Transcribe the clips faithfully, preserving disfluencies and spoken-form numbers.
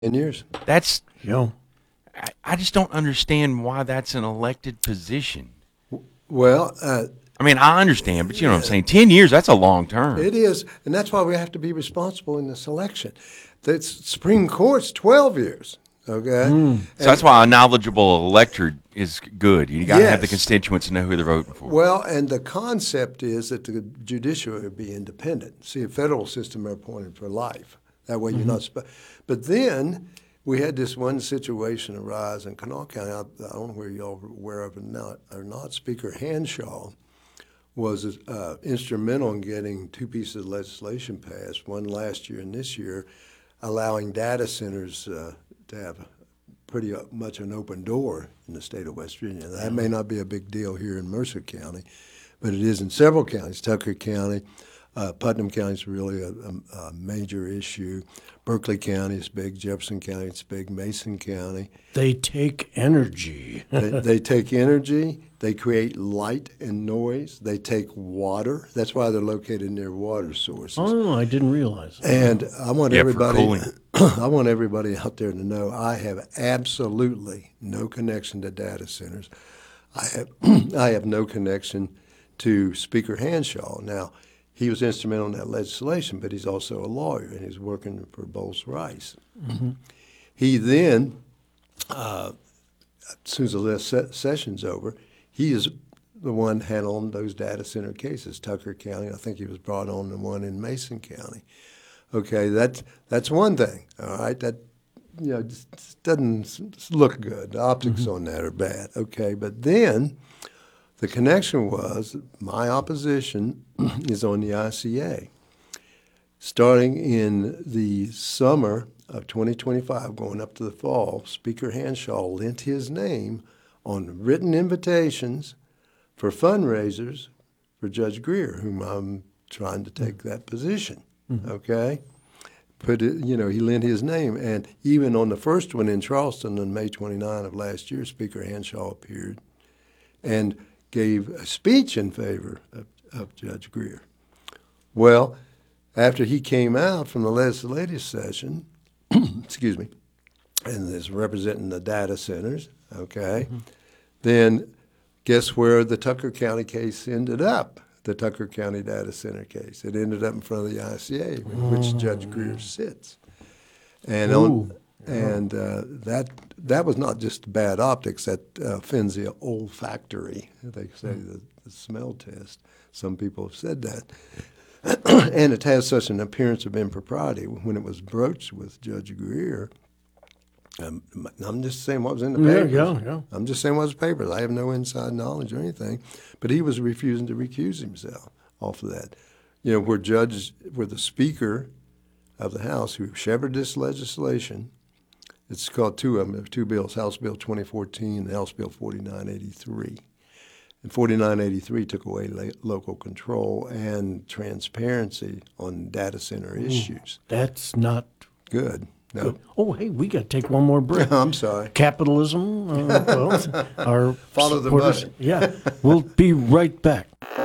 ten years. That's, You know, I, I just don't understand why that's an elected position. Well, uh, I mean, I understand, but you know what I'm saying? ten years, that's a long term. it is, and that's why we have to be responsible in this election. The Supreme Court's twelve years, okay? So that's why a knowledgeable electorate is good. You got to have the Yes. constituents to know who they're voting for. Well, and the concept is that the judiciary would be independent. See, a federal system are appointed for life. That way you're not. Sp- but then we had this one situation arise in Kanawha County. I, I don't know where y'all are aware of it not, or not. Speaker Hanshaw was uh, instrumental in getting two pieces of legislation passed, one last year and this year, allowing data centers uh, to have pretty uh, much an open door in the state of West Virginia. That may not be a big deal here in Mercer County, but it is in several counties. Tucker County, uh, Putnam County is really a, a, a major issue. Berkeley County is big. Jefferson County is big. Mason County. they take energy. They, they take energy. They create light and noise. They take water. That's why they're located near water sources. Oh, I didn't realize that. And I want Yeah, for everybody, cooling. I want everybody out there to know I have absolutely no connection to data centers. I have, I have no connection to Speaker Hanshaw. Now, he was instrumental in that legislation, but he's also a lawyer, and he's working for Bowles Rice. Mm-hmm. He then, uh, as soon as the last se- session's over, he is the one handling those data center cases. Tucker County, I think he was brought on the one in Mason County. Okay, that's that's one thing. All right, that you know just, just doesn't s- look good. The optics on that are bad. Okay, but then the connection was my opposition is on the I C A. Starting in the summer of twenty twenty-five, going up to the fall, Speaker Hanshaw lent his name on written invitations for fundraisers for Judge Greer, whom I'm trying to take that position. Okay, put it. You know, he lent his name, and even on the first one in Charleston on May twenty-ninth of last year, Speaker Hanshaw appeared and gave a speech in favor of, of Judge Greer. Well, after he came out from the legislative session, excuse me, and is representing the data centers, okay, mm-hmm. then guess where the Tucker County case ended up? The Tucker County data center case. It ended up in front of the I C A, which Judge Greer sits. And on, and uh, that that was not just bad optics. That uh, offends the olfactory. They say the, the smell test. Some people have said that. And it has such an appearance of impropriety. When it was broached with Judge Greer, um, I'm just saying what was in the Yeah, papers. yeah, yeah. I'm just saying what was in the papers. I have no inside knowledge or anything. But he was refusing to recuse himself off of that. You know, where judge, where the Speaker of the House, who shepherded this legislation, it's called two of them, there were two bills, House Bill twenty fourteen and House Bill forty-nine eighty-three. And forty-nine eighty-three took away la- local control and transparency on data center issues. That's not Good. No. Oh, hey, we got to take one more break. I'm sorry. Capitalism, uh, well, our Follow the supporters- money. Yeah, we'll be right back.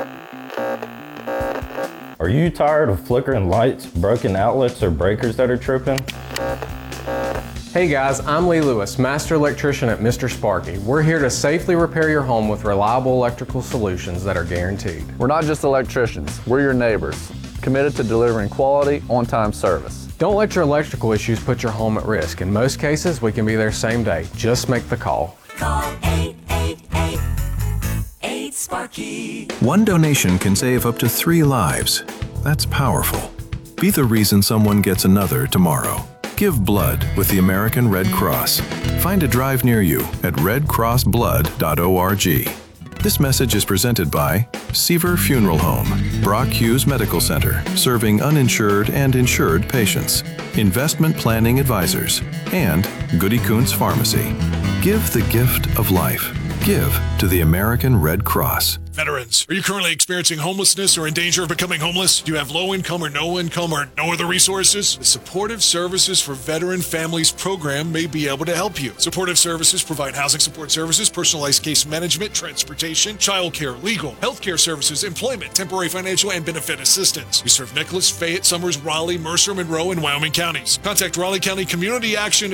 Are you tired of flickering lights, broken outlets, or breakers that are tripping? Hey guys, I'm Lee Lewis, Master Electrician at Mister Sparky. We're here to safely repair your home with reliable electrical solutions that are guaranteed. We're not just electricians, we're your neighbors, committed to delivering quality, on-time service. Don't let your electrical issues put your home at risk. In most cases, we can be there same day. Just make the call. Call eight eight eight, eight Sparky. One donation can save up to three lives. That's powerful. Be the reason someone gets another tomorrow. Give blood with the American Red Cross. Find a drive near you at red cross blood dot org. This message is presented by Seaver Funeral Home, Brock Hughes Medical Center, serving uninsured and insured patients, Investment Planning Advisors, and Goody Kuntz Pharmacy. Give the gift of life. Give to the American Red Cross. Veterans, are you currently experiencing homelessness or in danger of becoming homeless? Do you have low income or no income or no other resources? The Supportive Services for Veteran Families program may be able to help you. Supportive Services provide housing support services, personalized case management, transportation, childcare, legal, healthcare services, employment, temporary financial, and benefit assistance. We serve Nicholas, Fayette, Summers, Raleigh, Mercer, Monroe, and Wyoming counties. Contact Raleigh County Community Action